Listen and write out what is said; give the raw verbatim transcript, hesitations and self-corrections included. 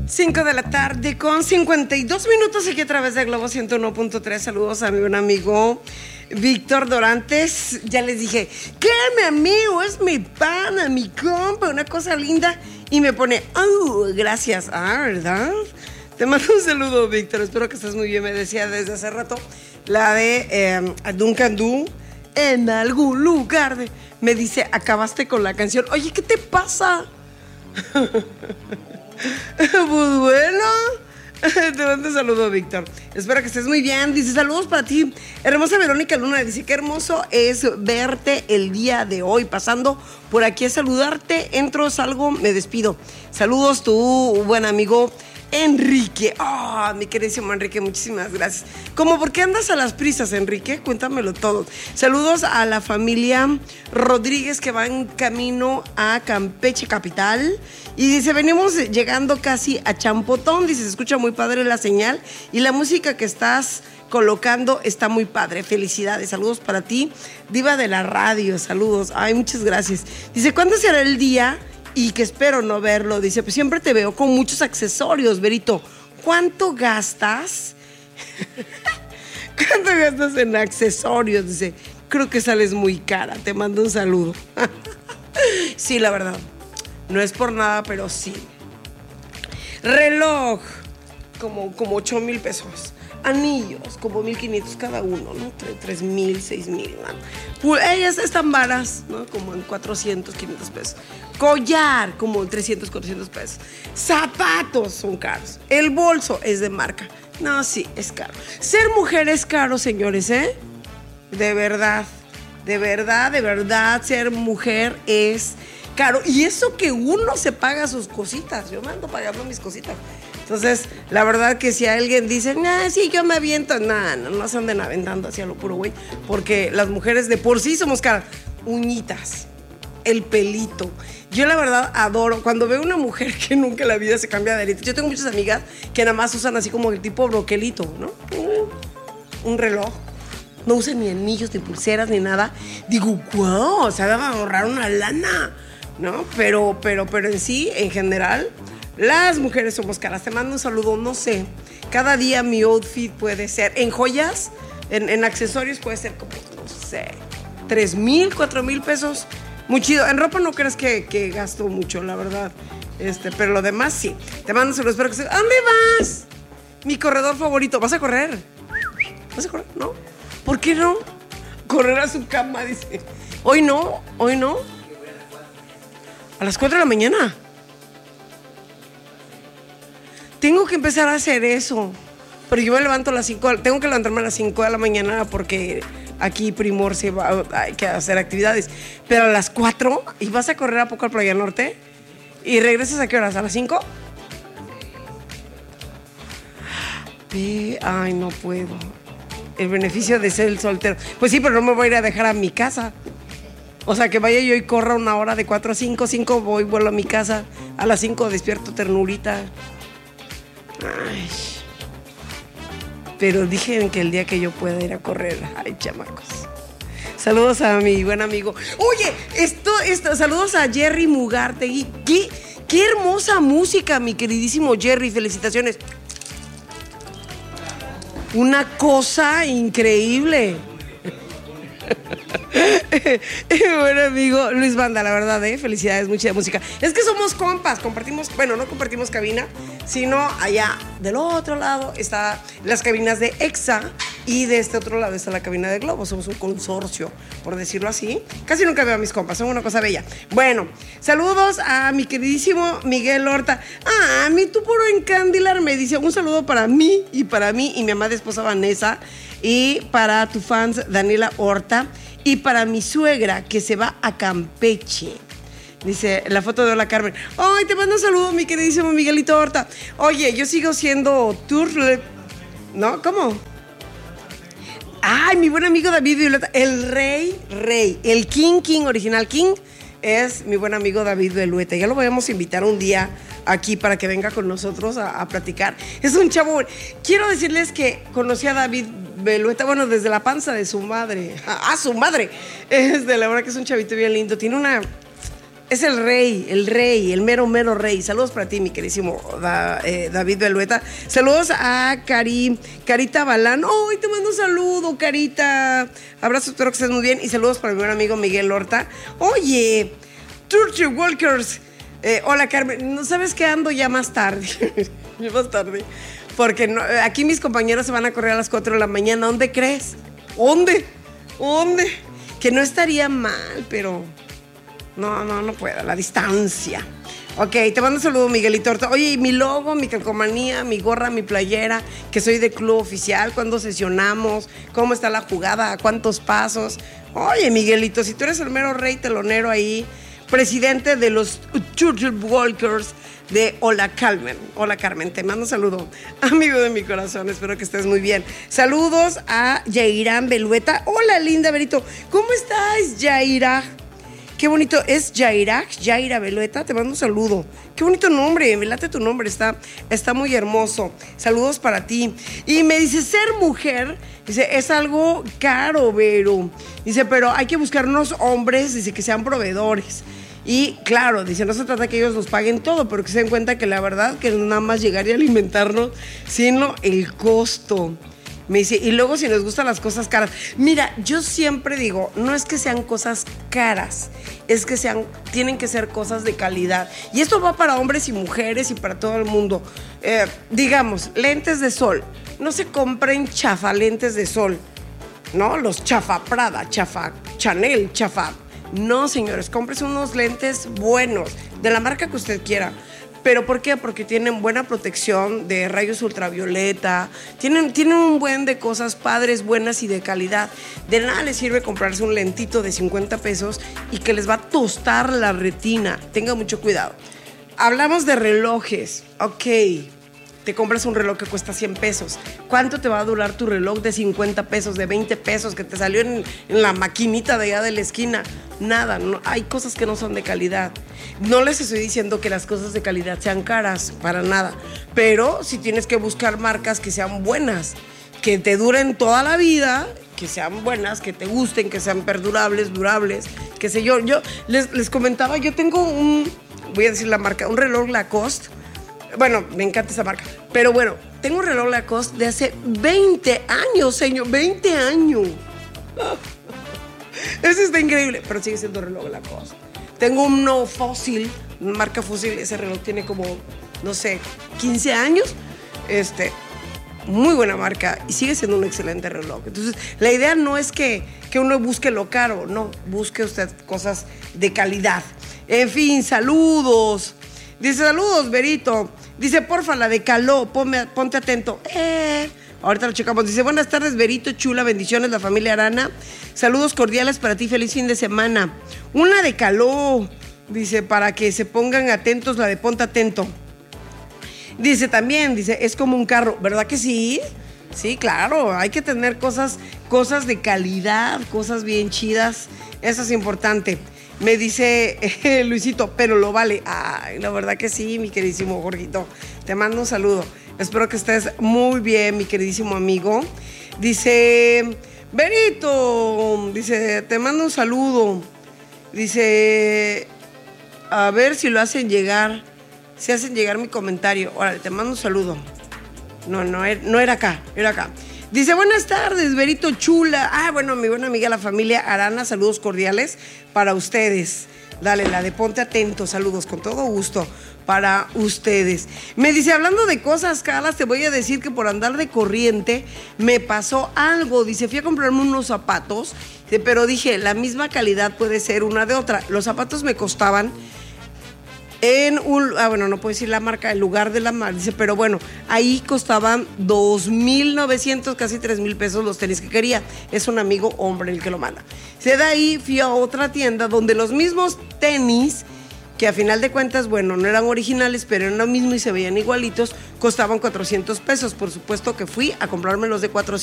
cinco de la tarde con cincuenta y dos minutos aquí a través de Globo ciento uno punto tres. Saludos a mi buen amigo Víctor Dorantes. Ya les dije que mi amigo es mi pana, mi compa, una cosa linda. Y me pone, oh, gracias. Ah, ¿verdad? Te mando un saludo, Víctor. Espero que estés muy bien. Me decía desde hace rato la de eh, Duncan Du. En algún lugar de... Me dice, acabaste con la canción. Oye, ¿qué te pasa? Pues bueno, te mando un saludo, Víctor. Espero que estés muy bien. Dice, saludos para ti, hermosa Verónica Luna. Dice, qué hermoso es verte el día de hoy. Pasando por aquí a saludarte. Entro, salgo, me despido. Saludos, tu buen amigo Enrique. Oh, mi queridísimo Enrique, muchísimas gracias. ¿Cómo por qué andas a las prisas, Enrique? Cuéntamelo todo. Saludos a la familia Rodríguez que va en camino a Campeche capital. Y dice, venimos llegando casi a Champotón. Dice, se escucha muy padre la señal y la música que estás colocando está muy padre. Felicidades, saludos para ti, diva de la radio, saludos. Ay, muchas gracias. Dice, ¿cuándo será el día? Y que espero no verlo. Dice, pues siempre te veo con muchos accesorios, Verito. ¿Cuánto gastas? ¿Cuánto gastas en accesorios? Dice, creo que sales muy cara. Te mando un saludo. Sí, la verdad. No es por nada, pero sí. Reloj, como, como ocho mil pesos. Anillos, como mil quinientos cada uno, ¿no? tres mil, seis mil, ¿no? Ellas están varas, ¿no? Como en cuatrocientos, quinientos pesos. Collar, como en trescientos, cuatrocientos pesos. Zapatos son caros. El bolso es de marca. No, sí, es caro. Ser mujer es caro, señores, ¿eh? De verdad, de verdad, de verdad, ser mujer es caro. Y eso que uno se paga sus cositas. Yo me ando pagando mis cositas. Entonces, la verdad que si alguien dice, nah, sí, yo me aviento, nah, no, no se anden aventando hacia lo puro, güey. Porque las mujeres de por sí somos caras. Uñitas, el pelito. Yo la verdad adoro cuando veo una mujer que nunca en la vida se cambia de arete. Yo tengo muchas amigas que nada más usan así como el tipo broquelito, ¿no? Un reloj. No usan ni anillos, ni pulseras, ni nada. Digo, wow, o sea, van a ahorrar una lana, ¿no? Pero, pero, pero en sí, en general, las mujeres somos caras. Te mando un saludo, no sé. Cada día mi outfit puede ser, en joyas, en, en accesorios puede ser como, no sé, tres mil, cuatro mil pesos. Muy chido. En ropa no crees que, que gasto mucho, la verdad. Este, pero lo demás sí. Te mando un saludo, espero que se... ¿A dónde vas? Mi corredor favorito. ¿Vas a correr? ¿Vas a correr? ¿No? ¿Por qué no? Correr a su cama, dice. Hoy no, hoy no. A las cuatro de la mañana. Tengo que empezar a hacer eso. Pero yo me levanto a las cinco. Tengo que levantarme a las cinco de la mañana porque aquí Primor se va, hay que hacer actividades. Pero a las cuatro, ¿y vas a correr a poco al Playa Norte? ¿Y regresas a qué horas? ¿A las cinco? Ay, no puedo. El beneficio de ser el soltero. Pues sí, pero no me voy a ir a dejar a mi casa. O sea, que vaya yo y corra una hora de cuatro a cinco, cinco voy, vuelo a mi casa. A las cinco despierto ternurita. Ay. Pero dijeron que el día que yo pueda ir a correr. Ay, chamacos. Saludos a mi buen amigo. Oye, esto, esto, saludos a Jerry Mugartegui. ¿Qué, qué hermosa música, mi queridísimo Jerry. Felicitaciones. Una cosa increíble. Buen amigo Luis Banda, la verdad, ¿eh? Felicidades, mucha música. Es que somos compas, compartimos, bueno, no compartimos cabina, sino allá del otro lado están las cabinas de EXA y de este otro lado está la cabina de Globo. Somos un consorcio, por decirlo así. Casi nunca veo a mis compas, son una cosa bella. Bueno, saludos a mi queridísimo Miguel Horta. Ah, a mí tú puro encandilar, me dice un saludo para mí y para mí y mi amada esposa Vanessa y para tu fans Daniela Horta. Y para mi suegra, que se va a Campeche. Dice la foto de Hola Carmen. Ay, te mando un saludo, mi queridísimo Miguelito Horta. Oye, yo sigo siendo turtle. ¿No? ¿Cómo? Ay, mi buen amigo David Violeta. El rey, rey. El King, King, original King. Es mi buen amigo David Violeta. Ya lo vamos a invitar un día aquí para que venga con nosotros a, a platicar. Es un chavo. Quiero decirles que conocí a David Violeta, bueno, desde la panza de su madre. ¡Ah, su madre! Es de la verdad que es un chavito bien lindo. Tiene una Es el rey, el rey, el mero, mero rey. Saludos para ti, mi queridísimo da, eh, David Belueta. Saludos a Cari, Carita Balán. ¡Ay, te mando un saludo, Carita! Abrazos, espero que estés muy bien. Y saludos para mi buen amigo Miguel Horta. Oye, Turtle Walkers. Eh, hola, Carmen. ¿No sabes qué? Ando ya más tarde. ya más tarde. Porque no, aquí mis compañeros se van a correr a las cuatro de la mañana. ¿Dónde crees? ¿Dónde? ¿Dónde? Que no estaría mal, pero... No, no, no puedo, la distancia. Ok, te mando un saludo, Miguelito Horta. Oye, y mi logo, mi calcomanía, mi gorra, mi playera, que soy de club oficial, ¿cuándo sesionamos? ¿Cómo está la jugada? ¿A cuántos pasos? Oye, Miguelito, si tú eres el mero rey telonero ahí, presidente de los Turtle Walkers de Hola Carmen. Hola Carmen, te mando un saludo, amigo de mi corazón, espero que estés muy bien. Saludos a Yairán Belueta. Hola, linda Berito, ¿cómo estás, Yaira? Qué bonito, es Yaira, Yaira Belueta, te mando un saludo. Qué bonito nombre, me late tu nombre, está, está muy hermoso. Saludos para ti. Y me dice, ser mujer, dice, es algo caro, Vero. Dice, pero hay que buscar unos hombres, dice, que sean proveedores. Y claro, dice, no se trata que ellos nos paguen todo, pero que se den cuenta que la verdad que no nada más llegar y alimentarnos, sino el costo. Me dice, y luego si les gustan las cosas caras. Mira, yo siempre digo, no es que sean cosas caras, es que sean, tienen que ser cosas de calidad. Y esto va para hombres y mujeres y para todo el mundo. Eh, digamos, lentes de sol. No se compren chafa lentes de sol, ¿no? Los chafa Prada, chafa Chanel, chafa. No, señores, cómprese unos lentes buenos, de la marca que usted quiera. ¿Pero por qué? Porque tienen buena protección de rayos ultravioleta, tienen, tienen un buen de cosas padres, buenas y de calidad. De nada les sirve comprarse un lentito de cincuenta pesos y que les va a tostar la retina. Tenga mucho cuidado. Hablamos de relojes. Ok, te compras un reloj que cuesta cien pesos. ¿Cuánto te va a durar tu reloj de cincuenta pesos, de veinte pesos, que te salió en, en la maquinita de allá de la esquina? Nada, no, hay cosas que no son de calidad. No les estoy diciendo que las cosas de calidad sean caras, para nada. Pero si tienes que buscar marcas que sean buenas, que te duren toda la vida, que sean buenas, que te gusten, que sean perdurables, durables, qué sé yo. Yo les, les comentaba, yo tengo un, voy a decir la marca, un reloj Lacoste. Bueno, me encanta esa marca. Pero bueno, tengo un reloj Lacoste de hace veinte años, señor, veinte años. Eso está increíble, pero sigue siendo reloj Lacoste. Tengo uno Fossil, marca Fossil, ese reloj tiene como, no sé, quince años. Este, muy buena marca y sigue siendo un excelente reloj. Entonces, la idea no es que, que uno busque lo caro, no, busque usted cosas de calidad. En fin, saludos. Dice, saludos, Berito. Dice, porfa, la de Caló, ponme, ponte atento. Eh... Ahorita lo checamos. Dice, buenas tardes, Berito, chula, bendiciones, la familia Arana. Saludos cordiales para ti, feliz fin de semana. Una de Caló, dice, para que se pongan atentos, la de ponte atento. Dice también, dice, es como un carro, ¿verdad que sí? Sí, claro, hay que tener cosas, cosas de calidad, cosas bien chidas, eso es importante. Me dice eh, Luisito, pero lo vale. Ay, la verdad que sí, mi queridísimo Jorgito. Te mando un saludo. Espero que estés muy bien, mi queridísimo amigo. Dice, Berito, dice, te mando un saludo. Dice, a ver si lo hacen llegar, si hacen llegar mi comentario. Órale, te mando un saludo. No, no, no era acá, era acá. Dice, buenas tardes, Berito chula. Ah, bueno, mi buena amiga, la familia Arana, saludos cordiales para ustedes. Dale, la de ponte atento, saludos, con todo gusto para ustedes. Me dice, hablando de cosas caras, te voy a decir que por andar de corriente me pasó algo. Dice, fui a comprarme unos zapatos, pero dije, la misma calidad puede ser una de otra. Los zapatos me costaban en un, ah, bueno, no puedo decir la marca, el lugar de la marca, dice, pero bueno, ahí costaban dos mil novecientos, casi tres mil pesos los tenis que quería. Es un amigo hombre el que lo manda. Se de ahí fui a otra tienda donde los mismos tenis, que a final de cuentas, bueno, no eran originales, pero eran lo mismo y se veían igualitos, costaban cuatrocientos pesos. Por supuesto que fui a comprarme los de cuatrocientos.